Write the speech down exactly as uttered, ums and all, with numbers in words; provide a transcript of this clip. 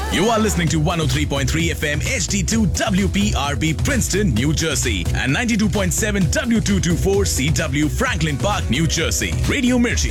You are listening to one oh three point three F M H D two W P R B Princeton, New Jersey and ninety-two point seven W two twenty-four C W Franklin Park, New Jersey. Radio Mirchi.